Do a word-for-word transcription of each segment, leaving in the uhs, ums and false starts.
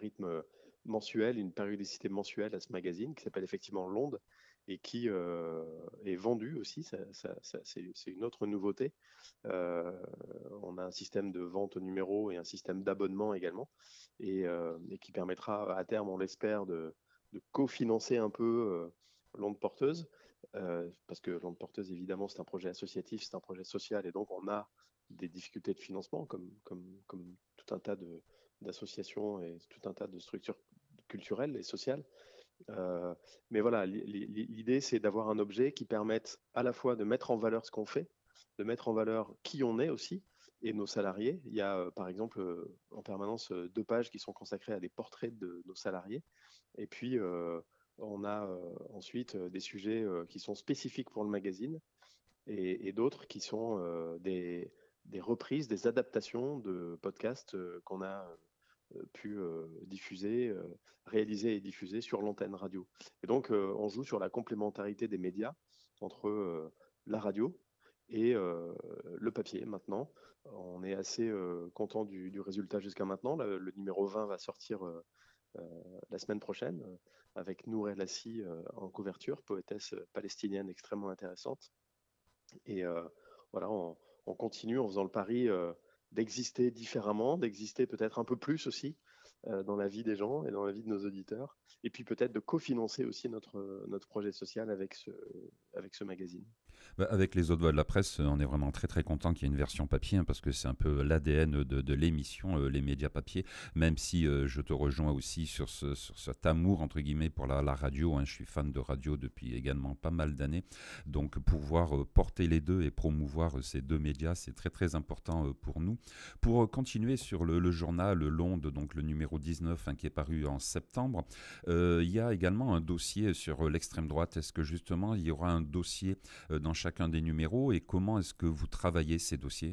rythme mensuel, une périodicité mensuelle à ce magazine qui s'appelle effectivement L'Onde et qui euh, est vendu aussi. Ça, ça, ça, c'est, c'est une autre nouveauté. Euh, on a un système de vente au numéro et un système d'abonnement également, et, euh, et qui permettra à terme, on l'espère, de, de cofinancer un peu euh, l'onde porteuse, euh, parce que l'onde porteuse, évidemment, c'est un projet associatif, c'est un projet social, et donc on a des difficultés de financement, comme, comme, comme tout un tas de, d'associations et tout un tas de structures culturelles et sociales. Euh, mais voilà, l'idée, c'est d'avoir un objet qui permette à la fois de mettre en valeur ce qu'on fait, de mettre en valeur qui on est aussi, et nos salariés. Il y a, euh, par exemple, euh, en permanence, euh, deux pages qui sont consacrées à des portraits de nos salariés. Et puis, euh, on a euh, ensuite euh, des sujets euh, qui sont spécifiques pour le magazine et, et d'autres qui sont euh, des, des reprises, des adaptations de podcasts euh, qu'on a euh, pu euh, diffuser, euh, réaliser et diffuser sur l'antenne radio. Et donc, euh, on joue sur la complémentarité des médias entre euh, la radio et euh, le papier maintenant. On est assez euh, content du, du résultat jusqu'à maintenant. Le, le numéro vingt va sortir euh, euh, la semaine prochaine euh, avec Nour El Assi euh, en couverture, poétesse palestinienne extrêmement intéressante. Et euh, voilà, on, on, continue en faisant le pari euh, d'exister différemment, d'exister peut-être un peu plus aussi euh, dans la vie des gens et dans la vie de nos auditeurs, et puis peut-être de cofinancer aussi notre, notre projet social avec ce, avec ce magazine. Bah, avec les autres voix de la presse, on est vraiment très très content qu'il y ait une version papier, hein, parce que c'est un peu l'A D N de, de l'émission, euh, les médias papier, même si euh, je te rejoins aussi sur, ce, sur cet amour entre guillemets pour la, la radio, hein. Je suis fan de radio depuis également pas mal d'années, donc pouvoir euh, porter les deux et promouvoir euh, ces deux médias, c'est très très important euh, pour nous. Pour euh, continuer sur le, le journal L'Onde, donc le numéro dix-neuf, hein, qui est paru en septembre, euh, il y a également un dossier sur euh, l'extrême droite. Est-ce que justement il y aura un dossier euh, dans chacun des numéros, et comment est-ce que vous travaillez ces dossiers?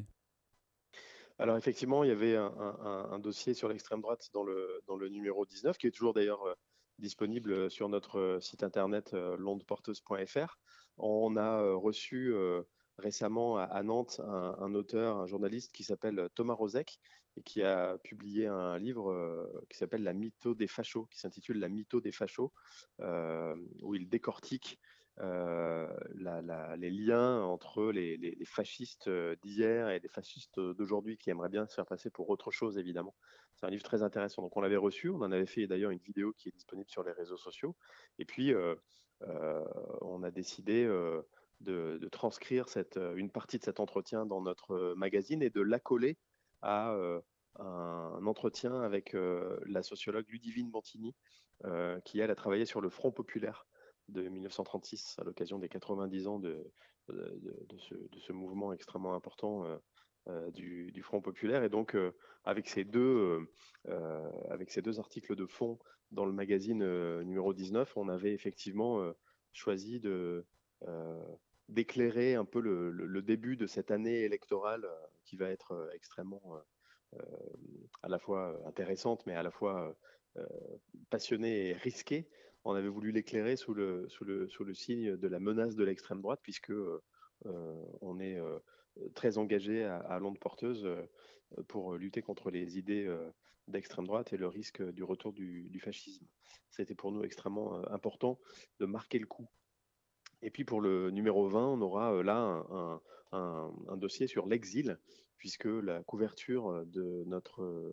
Alors effectivement, il y avait un, un, un dossier sur l'extrême droite dans le, dans le numéro dix-neuf, qui est toujours d'ailleurs euh, disponible sur notre euh, site internet euh, londeporteuse point f r. On a euh, reçu euh, récemment à, à Nantes un, un auteur, un journaliste qui s'appelle Thomas Rozek et qui a publié un livre euh, qui s'appelle La mytho des fachos, qui s'intitule La mytho des fachos, euh, où il décortique euh, la, la, les liens entre les, les, les fascistes d'hier et les fascistes d'aujourd'hui qui aimeraient bien se faire passer pour autre chose, évidemment. C'est un livre très intéressant. Donc on l'avait reçu, on en avait fait d'ailleurs une vidéo qui est disponible sur les réseaux sociaux. Et puis euh, euh, on a décidé euh, de, de transcrire cette, une partie de cet entretien dans notre magazine et de l'accoler à euh, un entretien avec euh, la sociologue Ludivine Montini, euh, qui elle a travaillé sur le Front populaire de mille neuf cent trente-six à l'occasion des quatre-vingt-dix ans de, de, de, ce, de ce mouvement extrêmement important euh, euh, du, du Front populaire. Et donc, euh, avec, ces deux, euh, avec ces deux articles de fond dans le magazine euh, numéro dix-neuf, on avait effectivement euh, choisi de, euh, d'éclairer un peu le, le, le, début de cette année électorale euh, qui va être euh, extrêmement euh, à la fois intéressante, mais à la fois euh, passionnée et risquée. On avait voulu l'éclairer sous le, sous, le, sous le signe de la menace de l'extrême droite, puisque euh, on est euh, très engagé à, à l'onde porteuse euh, pour lutter contre les idées euh, d'extrême droite et le risque du retour du, du fascisme. C'était pour nous extrêmement euh, important de marquer le coup. Et puis pour le numéro vingt, on aura euh, là un, un, un dossier sur l'exil, puisque la couverture de notre euh,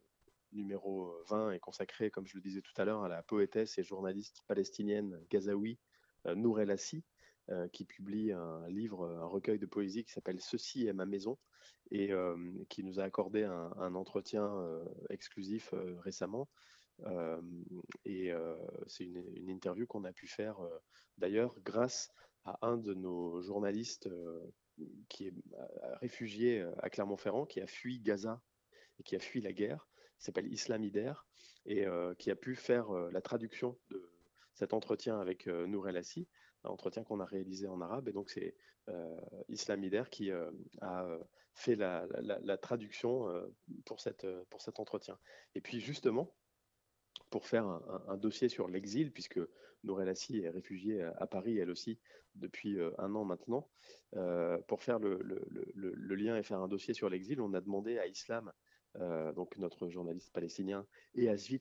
numéro vingt est consacrée, comme je le disais tout à l'heure, à la poétesse et journaliste palestinienne gazaoui euh, Nour El Assi, euh, qui publie un livre, un recueil de poésie qui s'appelle Ceci est ma maison, et euh, qui nous a accordé un, un entretien euh, exclusif euh, récemment. Euh, et euh, c'est une, une, interview qu'on a pu faire euh, d'ailleurs grâce à un de nos journalistes euh, qui est réfugié à Clermont-Ferrand, qui a fui Gaza et qui a fui la guerre, qui s'appelle Islam Ider, et euh, qui a pu faire euh, la traduction de cet entretien avec euh, Nour El Assi, un entretien qu'on a réalisé en arabe. Et donc c'est euh, Islam Ider qui euh, a fait la, la, la traduction euh, pour, cette, pour cet entretien. Et puis justement, pour faire un, un, un dossier sur l'exil, puisque Nour El Assi est réfugiée à, à Paris, elle aussi, depuis euh, un an maintenant. Euh, pour faire le, le, le, le, lien et faire un dossier sur l'exil, on a demandé à Islam, euh, donc notre journaliste palestinien, et à Zvit